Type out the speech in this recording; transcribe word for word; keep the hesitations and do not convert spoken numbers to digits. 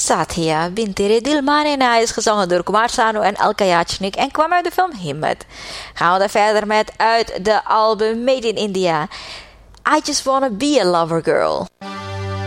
Satya Bintere Dilmanina is gezongen door Kumar Sanu en Alka Yachnik en kwam uit de film Himmat. Gaan we dan verder met uit de album Made in India. I Just Wanna Be a Lover Girl.